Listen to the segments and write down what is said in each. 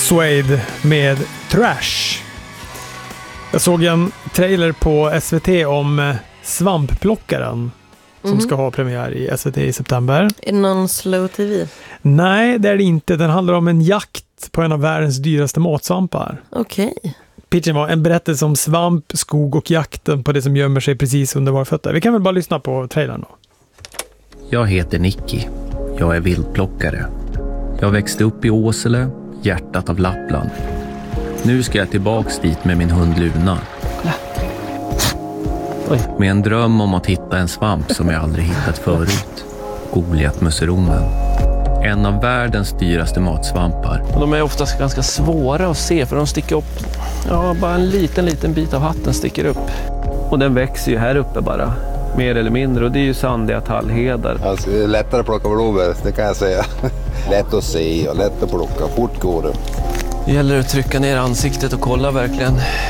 Suede med Trash. Jag såg en trailer på SVT om Svampplockaren som ska ha premiär i SVT i september. Är det någon slow tv? Nej, det är det inte. Den handlar om en jakt på en av världens dyraste matsvampar. Okej. Pitchen var en berättelse om svamp, skog och jakten på det som gömmer sig precis under våra fötter. Vi kan väl bara lyssna på trailern då. Jag heter Nicky. Jag är viltplockare. Jag växte upp i Åsele, hjärtat av Lappland. Nu ska jag tillbaks dit med min hund Luna. Med en dröm om att hitta en svamp som jag aldrig hittat förut. Goliatmusseronen. En av världens dyraste matsvampar. De är oftast ganska svåra att se för de sticker upp. Ja, bara en liten bit av hatten sticker upp. Och den växer ju här uppe bara. Mer eller mindre. Och det är ju sandiga tallhedar. Alltså, det är lättare att plocka blåbär, det kan jag säga. Lätt att se och lätt att plocka. Fort går det. Det gäller att trycka ner ansiktet och kolla verkligen.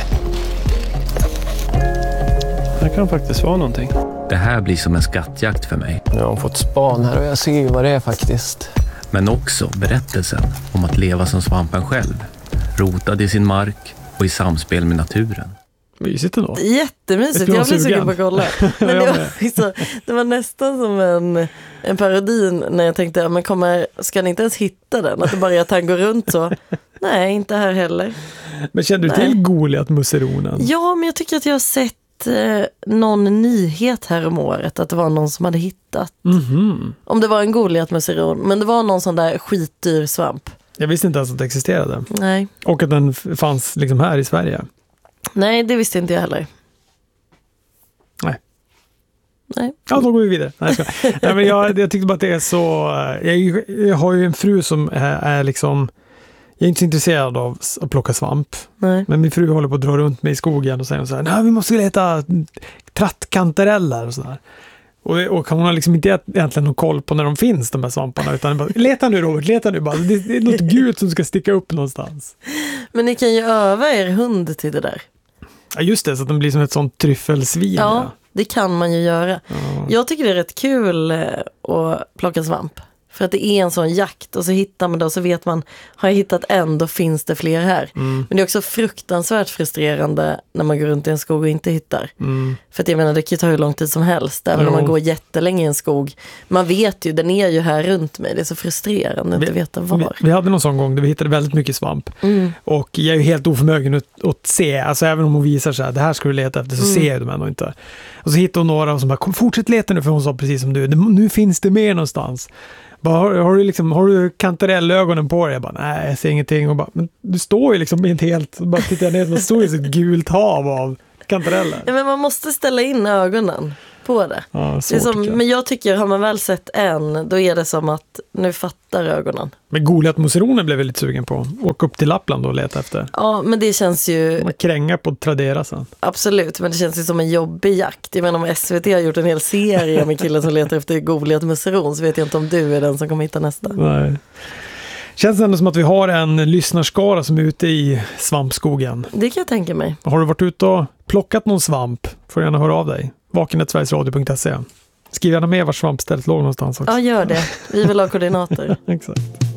Det kan faktiskt vara någonting. Det här blir som en skattjakt för mig. Jag har fått span här och jag ser ju vad det är faktiskt. Men också berättelsen om att leva som svampen själv. Rotad i sin mark och i samspel med naturen. Mysigt ändå. Jättemysigt, jag blev sugen på att kolla. Men det var nästan som en parodi när jag tänkte, men ska ni inte ens hitta den? Att det bara är att han går runt så. Nej, inte här heller. Men känner du till Goliatmusseronen? Ja, men jag tycker att jag har sett någon nyhet här om året att det var någon som hade hittat. Om det var en Goliatmusseron, men det var någon sån där skitdyr svamp. Jag visste inte ens att det existerade. Nej. Och att den fanns liksom här i Sverige. Nej, det visste inte jag heller. Nej. Ja, då går vi vidare. Nej, men jag tyckte bara att det är så... Jag har ju en fru som är liksom... Jag är inte så intresserad av att plocka svamp. Nej. Men min fru håller på att dra runt mig i skogen och säger så här: nej, vi måste leta trattkantareller och sådär. Och hon har liksom inte egentligen någon koll på när de finns, de här svamparna, utan bara, leta nu Robert, leta nu bara. Det är något gult som ska sticka upp någonstans. Men ni kan ju öva er hund till det där. Ja, just det, så att den blir som ett sånt tryffelsvin. Ja, det kan man ju göra. Ja. Jag tycker det är rätt kul att plocka svamp. För att det är en sån jakt och så hittar man det och så vet man, har jag hittat en, då finns det fler här. Men det är också fruktansvärt frustrerande när man går runt i en skog och inte hittar. För att jag menar, det kan ta hur lång tid som helst, även om man går jättelänge i en skog. Man vet ju, den är ju här runt mig. Det är så frustrerande att inte veta var. Vi hade någon sån gång där vi hittade väldigt mycket svamp. Och jag är ju helt oförmögen att se, alltså även om hon visar så här, det här ska du leta efter, så ser jag dem ändå inte. Och så hittade hon några som bara, fortsätt leta nu, för hon sa precis som du, nu finns det mer någonstans. Bara, har du kantarellögonen på dig? Jag bara, nej, jag ser ingenting. Och bara, men du står ju liksom inte helt... Bara tittar ner, man står ju ett gult hav av kantareller. Ja, men man måste ställa in ögonen på det. Ja, det är som, men jag tycker, har man väl sett en, då är det som att nu fattar ögonen. Men Goliatmusseronen blev väldigt sugen på. Åka upp till Lappland och leta efter. Ja, men det känns ju... Man kränga på Tradera sen. Absolut, men det känns ju som en jobbig jakt. Jag menar, om SVT har gjort en hel serie med killen som letar efter Goliatmusseron, så vet jag inte om du är den som kommer hitta nästa. Nej. Känns ändå som att vi har en lyssnarskara som är ute i svampskogen. Det kan jag tänka mig. Har du varit ute och plockat någon svamp? Får du gärna höra av dig. vaken@sverigesradio.se. Skriv gärna med var svampstället låg någonstans också. Ja, gör det. Vi vill ha koordinater. Exakt.